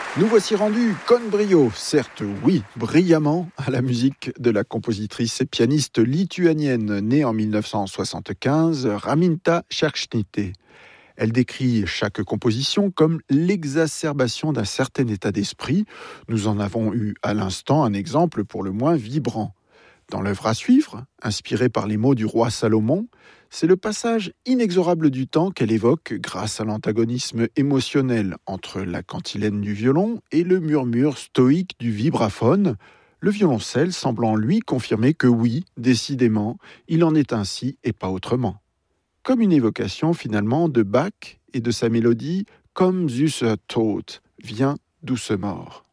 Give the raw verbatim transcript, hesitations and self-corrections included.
Nous voici rendus con brio, certes oui, brillamment, à la musique de la compositrice et pianiste lituanienne née en mille neuf cent soixante-quinze, Raminta Šerkšnytė. Elle décrit chaque composition comme l'exacerbation d'un certain état d'esprit. Nous en avons eu à l'instant un exemple pour le moins vibrant. Dans l'œuvre à suivre, inspirée par les mots du roi Salomon, c'est le passage inexorable du temps qu'elle évoque grâce à l'antagonisme émotionnel entre la cantilène du violon et le murmure stoïque du vibraphone, le violoncelle semblant lui confirmer que oui, décidément, il en est ainsi et pas autrement. Comme une évocation finalement de Bach et de sa mélodie « Comme Zeus Tod » vient d'où ce mort.